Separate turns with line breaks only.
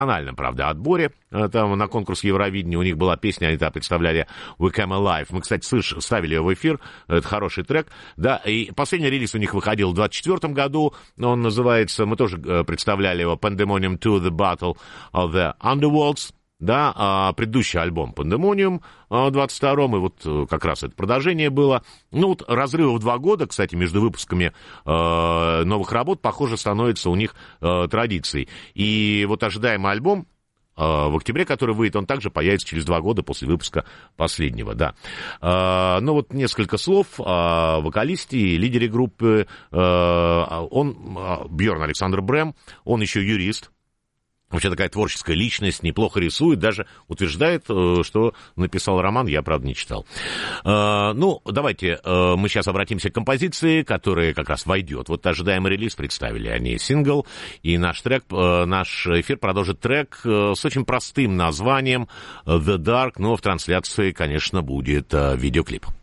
национальном, правда, отборе, там на конкурс Евровидения у них была песня, они там представляли We Come Alive. Мы, кстати, ставили ее в эфир, это хороший трек, да, и последний релиз у них выходил в 24 году, он называется, мы тоже представляли его Pandemonium to the Battle of the Underworlds, да, предыдущий альбом Pandemonium в 22-м, и вот как раз это продолжение было. Ну, вот разрыва в 2 года, кстати, между выпусками новых работ, похоже, становится у них традицией. И вот ожидаемый альбом в октябре, который выйдет, он также появится через 2 года после выпуска последнего, да. Ну, вот несколько слов о вокалисте и лидере группы. Он, Бьорн Александр Брэм, он еще юрист. Вообще такая творческая личность, неплохо рисует, даже утверждает, что написал роман, я, правда, не читал. Ну, давайте мы сейчас обратимся к композиции, которая как раз войдет. Вот ожидаемый релиз представили они сингл, и наш эфир продолжит трек с очень простым названием The Dark, но в трансляции, конечно, будет видеоклип.